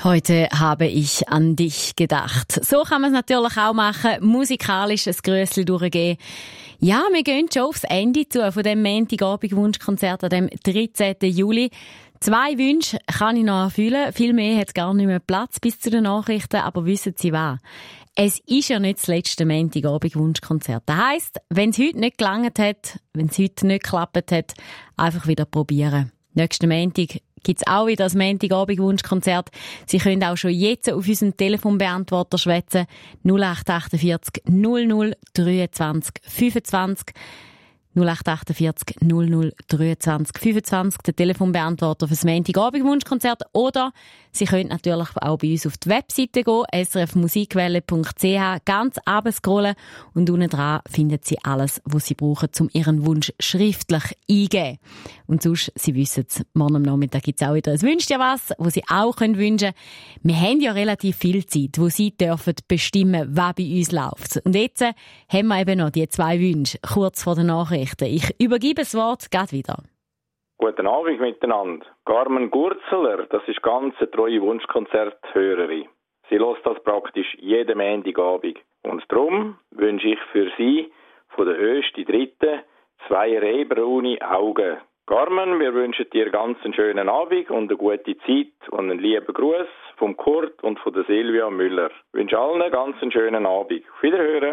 Heute habe ich an dich gedacht. So kann man es natürlich auch machen, musikalisch ein Grössli durchgehen. Ja, wir gehen schon aufs Ende zu von dem Montagabend-Wunschkonzert an dem 13. Juli. 2 Wünsche kann ich noch erfüllen. Viel mehr hat gar nicht mehr Platz bis zu den Nachrichten, aber wissen Sie was? Es ist ja nicht das letzte Montagabend-Wunschkonzert. Das heisst, wenn es heute nicht gelangt hat, wenn es heute nicht geklappt hat, einfach wieder probieren. Nächsten Montag gibt es auch wieder das Montagabend-Wunschkonzert. Sie können auch schon jetzt auf unserem Telefonbeantworter schwätzen. 0848 00 23 25. 0848 00 23 25, der Telefonbeantworter für das Montagabend-Wunschkonzert. Oder Sie können natürlich auch bei uns auf die Webseite gehen, srfmusikwelle.ch, ganz runterscrollen und unten dran finden Sie alles, was Sie brauchen, um Ihren Wunsch schriftlich eingeben. Und sonst, Sie wissen es, morgen am Nachmittag gibt es auch wieder ein «Wünscht ja was», wo Sie auch wünschen können. Wir haben ja relativ viel Zeit, wo Sie dürfen bestimmen, was bei uns läuft. Und jetzt haben wir eben noch die 2 Wünsche, kurz vor der Nachricht. Ich übergebe das Wort gerade wieder. Guten Abend miteinander. Carmen Gurzeler, das ist ganz eine treue Wunschkonzerthörerin. Sie hört das praktisch jeden Montagabend. Und darum wünsche ich für Sie von der Östi Dritte 2 rehbraune Augen. Carmen, wir wünschen dir ganz einen schönen Abend und eine gute Zeit und einen lieben Gruß vom Kurt und von der Silvia Müller. Ich wünsche allen ganz einen schönen Abend. Auf Wiederhören.